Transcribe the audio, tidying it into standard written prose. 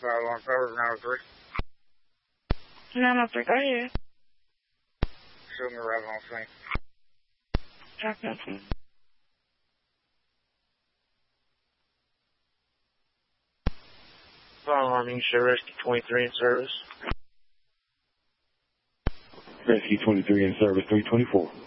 on service 903. 903, go ahead. Show me arrival on scene. Copy on scene. Fire alarm, you can show Rescue 23 in service. Rescue 23 in service 324.